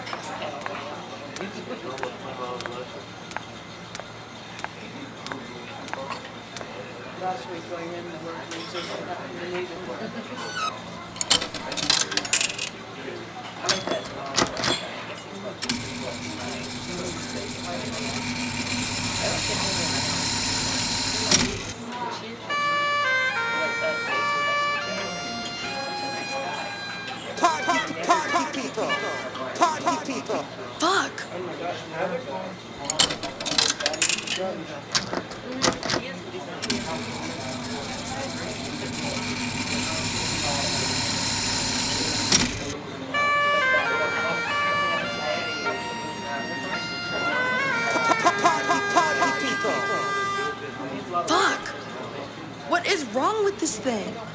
Last week going in the work music and the meeting. I like that. Party people. Fuck. Fuck. What is wrong with this thing?